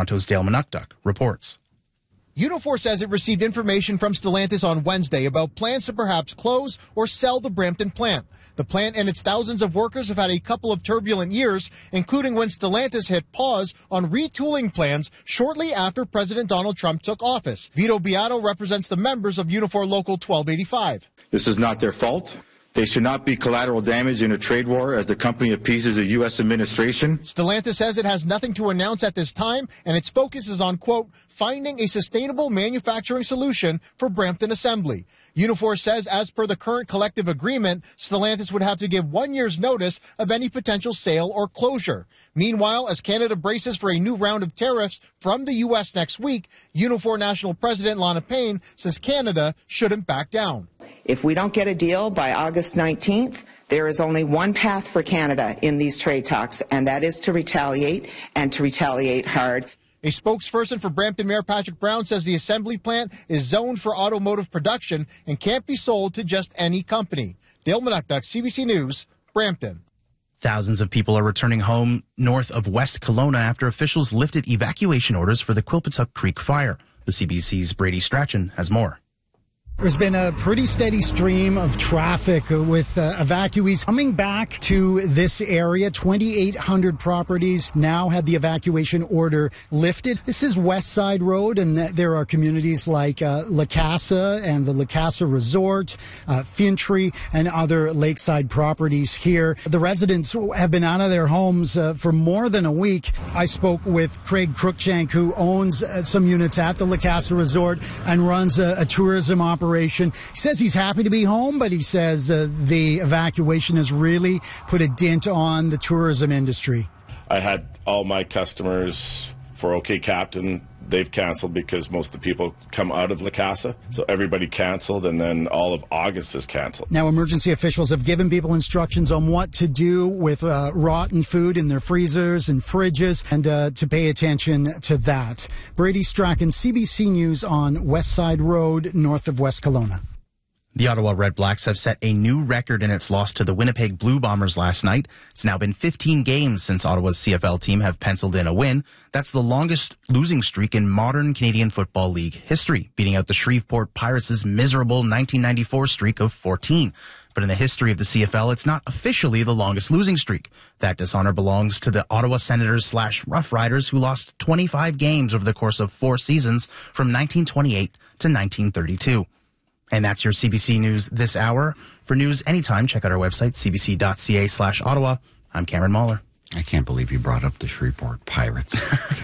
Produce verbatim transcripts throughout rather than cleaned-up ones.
Toronto's Dale Manukduk reports. Unifor says it received information from Stellantis on Wednesday about plans to perhaps close or sell the Brampton plant. The plant and its thousands of workers have had a couple of turbulent years, including when Stellantis hit pause on retooling plans shortly after President Donald Trump took office. Vito Beato represents the members of Unifor Local twelve eighty-five. This is not their fault. They should not be collateral damage in a trade war as the company appeases the U S administration. Stellantis says it has nothing to announce at this time, and its focus is on, quote, finding a sustainable manufacturing solution for Brampton Assembly. Unifor says as per the current collective agreement, Stellantis would have to give one year's notice of any potential sale or closure. Meanwhile, as Canada braces for a new round of tariffs from the U S next week, Unifor National President Lana Payne says Canada shouldn't back down. If we don't get a deal by August nineteenth, there is only one path for Canada in these trade talks, and that is to retaliate, and to retaliate hard. A spokesperson for Brampton Mayor Patrick Brown says the assembly plant is zoned for automotive production and can't be sold to just any company. Dale Manukduk, C B C News, Brampton. Thousands of people are returning home north of West Kelowna after officials lifted evacuation orders for the Quilpatuck Creek fire. The C B C's Brady Strachan has more. There's been a pretty steady stream of traffic with uh, evacuees coming back to this area. twenty-eight hundred properties now had the evacuation order lifted. This is West Side Road, and there are communities like uh, La Casa and the La Casa Resort, uh, Fintry, and other lakeside properties here. The residents have been out of their homes uh, for more than a week. I spoke with Craig Cruikshank, who owns uh, some units at the La Casa Resort and runs a, a tourism operation. He says he's happy to be home, but he says uh, the evacuation has really put a dent on the tourism industry. I had all my customers for OK Captain. They've canceled because most of the people come out of La Casa. So everybody canceled, and then all of August is canceled. Now, emergency officials have given people instructions on what to do with uh, rotten food in their freezers and fridges, and uh, to pay attention to that. Brady Strachan, C B C News on West Side Road, north of West Kelowna. The Ottawa Red Blacks have set a new record in its loss to the Winnipeg Blue Bombers last night. It's now been fifteen games since Ottawa's C F L team have penciled in a win. That's the longest losing streak in modern Canadian Football League history, beating out the Shreveport Pirates' miserable nineteen ninety-four streak of fourteen. But in the history of the C F L, it's not officially the longest losing streak. That dishonor belongs to the Ottawa Senators slash Rough Riders, who lost twenty-five games over the course of four seasons from nineteen twenty-eight to nineteen thirty-two. And that's your C B C News this hour. For news anytime, check out our website, c b c dot c a slash Ottawa. I'm Cameron Mahler. I can't believe you brought up the Shreveport Pirates.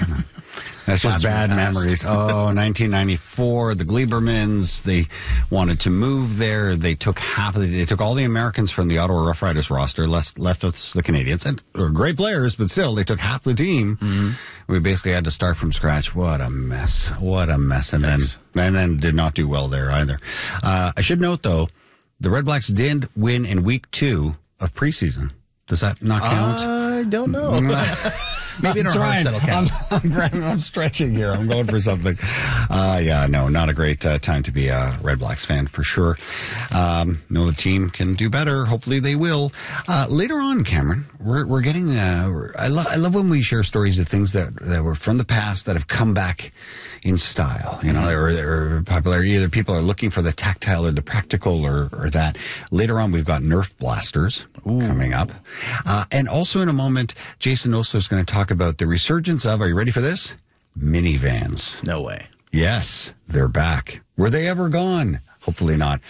That's just bad memories. Oh, nineteen ninety-four, the Gleibermans, they wanted to move there. They took half of the, they took all the Americans from the Ottawa Rough Riders roster, left, left us the Canadians. And they're great players, but still, they took half the team. Mm-hmm. We basically had to start from scratch. What a mess. What a mess. And Thanks. then, and then did not do well there either. Uh, I should note, though, the Red Blacks did win in week two of preseason. Does that not count? I don't know. Maybe in our hearts that'll count. I'm, I'm, I'm stretching here. I'm going for something. Uh, yeah, no, not a great uh, time to be a Red Blacks fan for sure. Um, no, the team can do better. Hopefully they will. Uh, later on, Cameron, we're we're getting. Uh, I love I love when we share stories of things that that were from the past that have come back in style. You know, or, or popularity. Either people are looking for the tactile or the practical, or or that. Later on, we've got Nerf blasters Ooh. coming up, uh, and also in a moment, Jason Oso is going to talk about the resurgence of, are you ready for this? Minivans. No way. Yes, they're back. Were they ever gone? Hopefully not.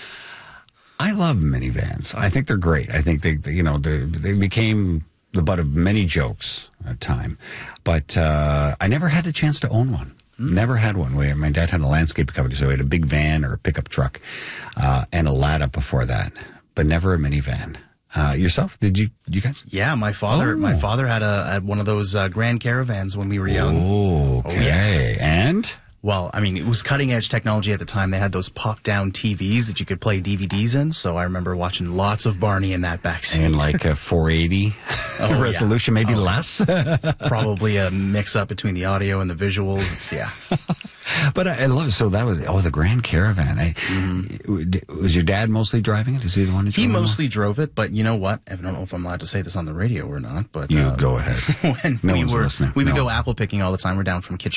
I love minivans. I think they're great. I think they, they you know, they, they became the butt of many jokes at time. But uh, I never had a chance to own one. Mm. Never had one. We, my dad had a landscape company, so we had a big van or a pickup truck uh, and a Lada before that, but never a minivan. Uh, yourself? Did you, you guys? Yeah, my father, oh. my father had a, had one of those, uh, Grand Caravans when we were young. Oh, okay. Oh, yeah. And? Well, I mean, it was cutting edge technology at the time. They had those pop down T Vs that you could play D V Ds in. So I remember watching lots of Barney in that backseat. And like a four eighty oh, resolution, yeah. maybe oh, less? Probably a mix up between the audio and the visuals. It's, yeah. But I, I love, so that was, oh, the Grand Caravan. I, mm-hmm. Was your dad mostly driving it? Is he the one who drove it? He mostly drove it, but you know what? I don't know if I'm allowed to say this on the radio or not, but. You uh, go ahead. When no we one's were, listening. we would no. go apple picking all the time. We're down from Kitchener.